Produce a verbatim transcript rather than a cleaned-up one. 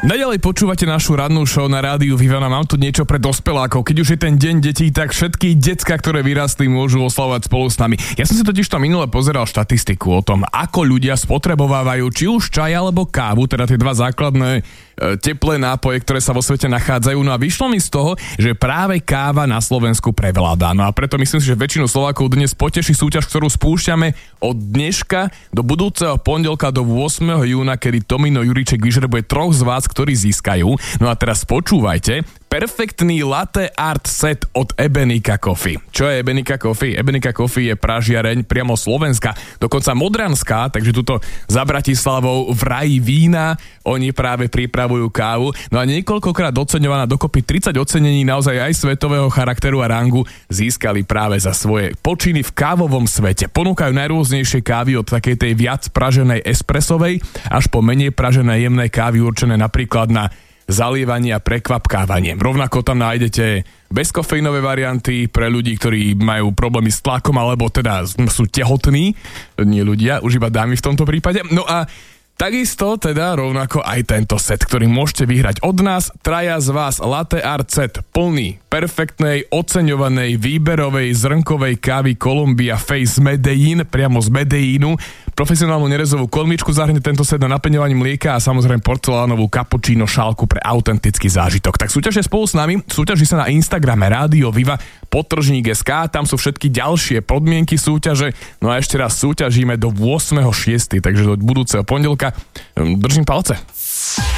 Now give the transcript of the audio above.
Naďalej počúvate našu rannú show na rádiu Vivana. Mám tu niečo pre dospelákov. Keď už je ten deň detí, tak všetky decká, ktoré vyrastli, môžu oslavovať spolu s nami. Ja som si totiž to minule pozeral štatistiku o tom, ako ľudia spotrebovávajú či už čaj alebo kávu, teda tie dva základné e, teplé nápoje, ktoré sa vo svete nachádzajú. No a vyšlo mi z toho, že práve káva na Slovensku prevládá. No a preto myslím si, že väčšinu Slovákov dnes poteší súťaž, ktorú spúšťame od dneška do budúceho pondelka do ôsmeho júna, kedy Tomino Juriček vyžrebuje troch z vás, ktorí získajú. No a teraz počúvajte. Perfektný latte art set od Ebenika Coffee. Čo je Ebenika Coffee? Ebenika Coffee je pražiareň priamo Slovenska, dokonca modranská, takže tuto za Bratislavou v raji vína oni práve pripravujú kávu. No a niekoľkokrát oceňovaná, dokopy tridsať ocenení naozaj aj svetového charakteru a rangu získali práve za svoje počiny v kávovom svete. Ponúkajú najrôznejšie kávy od takej tej viac praženej espresovej až po menej pražené jemné kávy určené napríklad na zalievanie a prekvapkávanie. Rovnako tam nájdete bezkofeínové varianty pre ľudí, ktorí majú problémy s tlakom alebo teda sú tehotní, nie ľudia, už iba dámy v tomto prípade. No a takisto teda rovnako aj tento set, ktorý môžete vyhrať od nás. Traja z vás latte art set plný perfektnej, oceňovanej, výberovej zrnkovej kávy Columbia Face Medellín, priamo z Medellínu. Profesionálnu nerezovú kolmičku zahrne tento set na napeňovanie mlieka a samozrejme porcelánovú cappuccino šálku pre autentický zážitok. Tak súťaže spolu s nami, súťaží sa na Instagrame Rádio Viva podtržník bodka es ká, tam sú všetky ďalšie podmienky súťaže. No a ešte raz súťažíme do ôsmeho šiesteho takže do budúceho pondelka. Držím palce.